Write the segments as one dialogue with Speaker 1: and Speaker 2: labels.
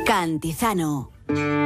Speaker 1: Cantizano.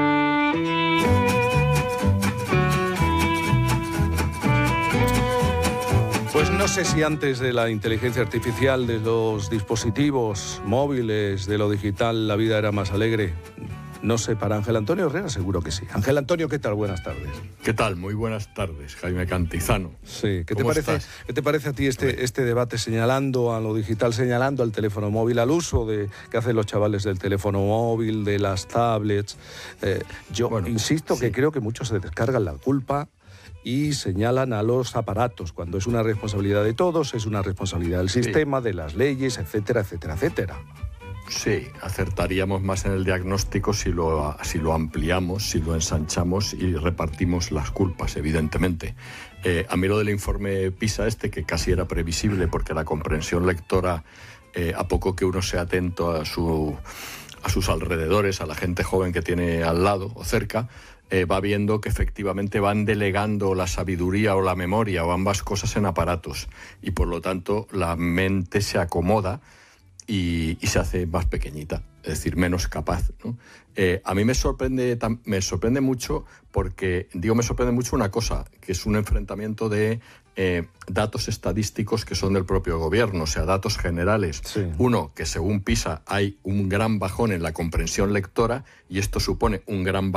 Speaker 2: Pues no sé si antes de la inteligencia artificial, de los dispositivos móviles, de lo digital, la vida era más alegre. No sé, para Ángel Antonio Herrera seguro que sí. Ángel Antonio, ¿qué tal? Buenas tardes.
Speaker 3: ¿Qué tal? Muy buenas tardes, Jaime Cantizano.
Speaker 2: Sí, ¿qué te
Speaker 3: ¿Cómo
Speaker 2: parece a ti este debate señalando a lo digital, señalando al teléfono móvil, al uso que hacen los chavales del teléfono móvil, de las tablets? Insisto que creo que muchos se descargan la culpa y señalan a los aparatos, cuando es una responsabilidad de todos, es una responsabilidad del sistema, de las leyes, etcétera, etcétera, etcétera.
Speaker 3: Sí, acertaríamos más en el diagnóstico si lo ampliamos, si lo ensanchamos y repartimos las culpas, evidentemente. A mí lo del informe PISA que casi era previsible, porque la comprensión lectora, a poco que uno sea atento a sus alrededores, a la gente joven que tiene al lado o cerca, va viendo que efectivamente van delegando la sabiduría o la memoria o ambas cosas en aparatos, y por lo tanto la mente se acomoda y se hace más pequeñita, es decir, menos capaz, ¿no? A mí me sorprende mucho porque, me sorprende mucho una cosa, que es un enfrentamiento de datos estadísticos que son del propio gobierno, o sea, datos generales.
Speaker 2: Sí.
Speaker 3: Uno, que según PISA hay un gran bajón en la comprensión lectora, y esto supone un gran